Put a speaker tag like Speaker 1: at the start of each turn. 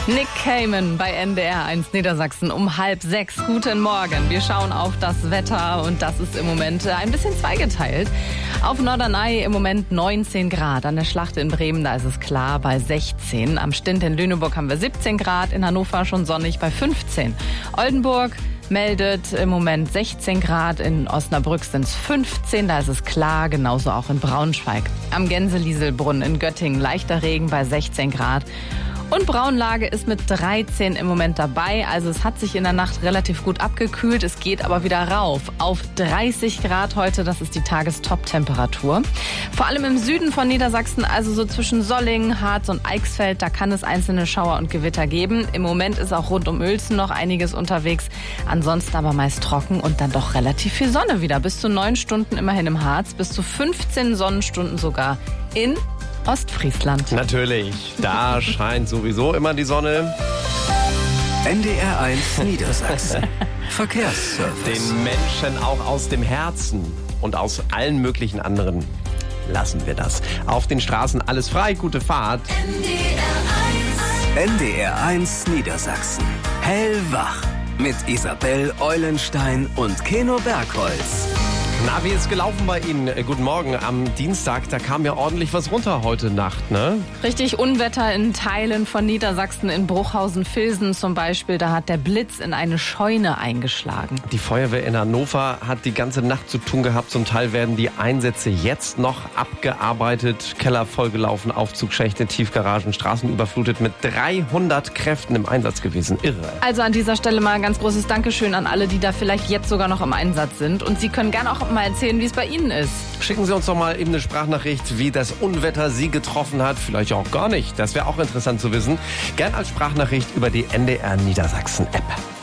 Speaker 1: Nick Cayman bei NDR 1 Niedersachsen um 5:30. Guten Morgen. Wir schauen auf das Wetter und das ist im Moment ein bisschen zweigeteilt. Auf Norderney im Moment 19 Grad. An der Schlachte in Bremen, da ist es klar bei 16. Am Stint in Lüneburg haben wir 17 Grad. In Hannover schon sonnig bei 15. Oldenburg meldet im Moment 16 Grad, in Osnabrück sind es 15, da ist es klar, genauso auch in Braunschweig. Am Gänselieselbrunn in Göttingen leichter Regen bei 16 Grad. Und Braunlage ist mit 13 im Moment dabei. Also es hat sich in der Nacht relativ gut abgekühlt. Es geht aber wieder rauf auf 30 Grad heute. Das ist die Tagestop-Temperatur. Vor allem im Süden von Niedersachsen, also so zwischen Sollingen, Harz und Eichsfeld, da kann es einzelne Schauer und Gewitter geben. Im Moment ist auch rund um Uelzen noch einiges unterwegs. Ansonsten aber meist trocken und dann doch relativ viel Sonne wieder. Bis zu 9 Stunden immerhin im Harz, bis zu 15 Sonnenstunden sogar in Ostfriesland.
Speaker 2: Natürlich, da scheint sowieso immer die Sonne.
Speaker 3: NDR 1 Niedersachsen. Verkehrsservice.
Speaker 2: Den Menschen auch aus dem Herzen und aus allen möglichen anderen lassen wir das. Auf den Straßen alles frei, gute Fahrt.
Speaker 3: NDR 1 Niedersachsen. Hellwach. Mit Isabel Eulenstein und Keno Bergholz.
Speaker 2: Na, wie ist gelaufen bei Ihnen? Guten Morgen. Am Dienstag, da kam ja ordentlich was runter heute Nacht, ne?
Speaker 1: Richtig Unwetter in Teilen von Niedersachsen, in Bruchhausen-Vilsen zum Beispiel. Da hat der Blitz in eine Scheune eingeschlagen.
Speaker 2: Die Feuerwehr in Hannover hat die ganze Nacht zu tun gehabt. Zum Teil werden die Einsätze jetzt noch abgearbeitet. Keller vollgelaufen, Aufzugschächte, Tiefgaragen, Straßen überflutet, mit 300 Kräften im Einsatz gewesen. Irre.
Speaker 1: Also an dieser Stelle mal ein ganz großes Dankeschön an alle, die da vielleicht jetzt sogar noch im Einsatz sind. Und Sie können gerne auch mal erzählen, wie es bei Ihnen ist.
Speaker 2: Schicken Sie uns doch mal eben eine Sprachnachricht, wie das Unwetter Sie getroffen hat. Vielleicht auch gar nicht. Das wäre auch interessant zu wissen. Gern als Sprachnachricht über die NDR Niedersachsen App.